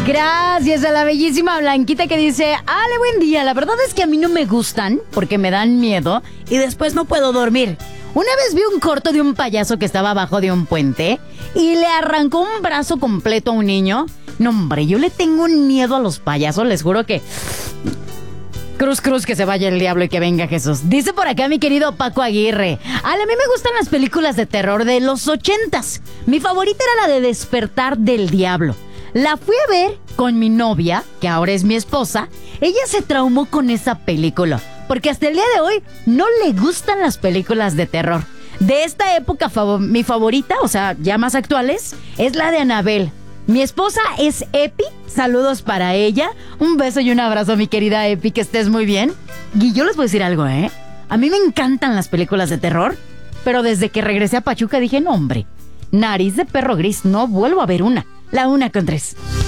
Gracias a la bellísima Blanquita que dice: Ale, buen día, la verdad es que a mí no me gustan porque me dan miedo y después no puedo dormir. Una vez vi un corto de un payaso que estaba abajo de un puente y le arrancó un brazo completo a un niño. No, hombre, yo le tengo un miedo a los payasos, les juro que... Cruz, cruz, que se vaya el diablo y que venga Jesús. Dice por acá mi querido Paco Aguirre: Ale, a mí me gustan las películas de terror de los 80s. Mi favorita era la de Despertar del Diablo. La fui a ver con mi novia, que ahora es mi esposa. Ella se traumó con esa película, porque hasta el día de hoy no le gustan las películas de terror. De esta época, mi favorita, o sea, ya más actuales, es la de Annabelle. Mi esposa es Epi, saludos para ella. Un beso y un abrazo, mi querida Epi, que estés muy bien. Y yo les voy a decir algo, a mí me encantan las películas de terror, pero desde que regresé a Pachuca dije: no, hombre, nariz de perro gris, no vuelvo a ver una. La 1:03.